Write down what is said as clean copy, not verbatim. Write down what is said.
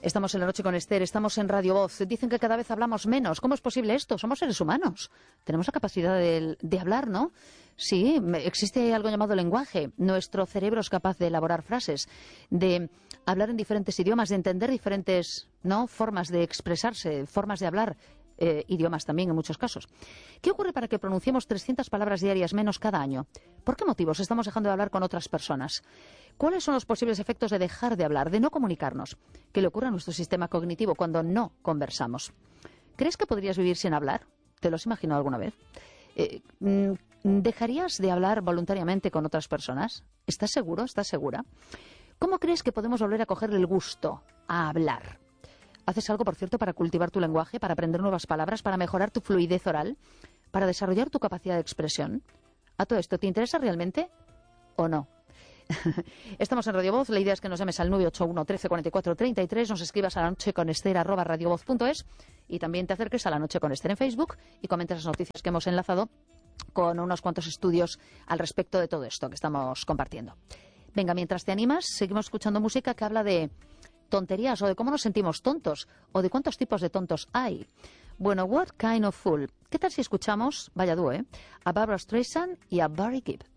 Estamos en La Noche con Esther, estamos en Radio Voz. Dicen que cada vez hablamos menos. ¿Cómo es posible esto? Somos seres humanos. Tenemos la capacidad de hablar, ¿no? Sí, existe algo llamado lenguaje. Nuestro cerebro es capaz de elaborar frases, de hablar en diferentes idiomas, de entender diferentes, ¿no?, formas de expresarse, formas de hablar. Idiomas también en muchos casos. ¿Qué ocurre para que pronunciemos 300 palabras diarias menos cada año? ¿Por qué motivos estamos dejando de hablar con otras personas? ¿Cuáles son los posibles efectos de dejar de hablar, de no comunicarnos? ¿Qué le ocurre a nuestro sistema cognitivo cuando no conversamos? ¿Crees que podrías vivir sin hablar? ¿Te lo has imaginado alguna vez? ¿Dejarías de hablar voluntariamente con otras personas? ¿Estás seguro? ¿Estás segura? ¿Cómo crees que podemos volver a cogerle el gusto a hablar? ¿Haces algo, por cierto, para cultivar tu lenguaje, para aprender nuevas palabras, para mejorar tu fluidez oral, para desarrollar tu capacidad de expresión? ¿A todo esto te interesa realmente o no? Estamos en Radio Voz. La idea es que nos llames al 981 13 44 33, nos escribas a lanocheconester@radiovoz.es y también te acerques a La Noche con Esther en Facebook y comentes las noticias que hemos enlazado con unos cuantos estudios al respecto de todo esto que estamos compartiendo. Venga, mientras te animas, seguimos escuchando música que habla de tonterías o de cómo nos sentimos tontos o de cuántos tipos de tontos hay. Bueno, What Kind of Fool. ¿Qué tal si escuchamos, vaya dúo, a Barbra Streisand y a Barry Gibb?